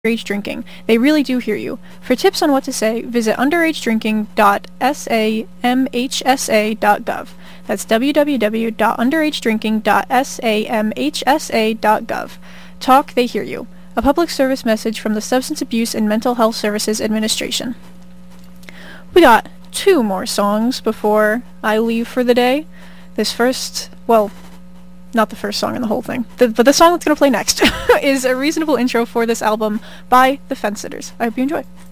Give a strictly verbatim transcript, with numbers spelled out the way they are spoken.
underage drinking. They really do hear you. For tips on what to say, visit underage drinking dot samhsa dot gov. That's w w w dot underage drinking dot samhsa dot gov. Talk, they hear you. A public service message from the Substance Abuse and Mental Health Services Administration. We got two more songs before I leave for the day. This first, well, not the first song in the whole thing, the, but the song that's going to play next is a reasonable intro for this album by the Fence Sitters. I hope you enjoy.